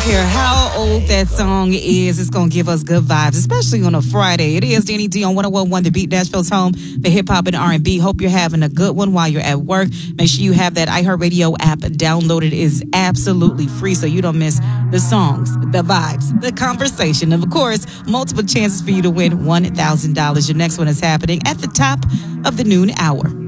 care how old that song is, it's going to give us good vibes, especially on a Friday. It is Danny D on 101.1 The Beat, Nashville's home for hip-hop and R&B. Hope you're having a good one while you're at work. Make sure you have that iHeartRadio app downloaded. It is absolutely free so you don't miss the songs, the vibes, the conversation, and of course, multiple chances for you to win $1,000. Your next one is happening at the top of the noon hour.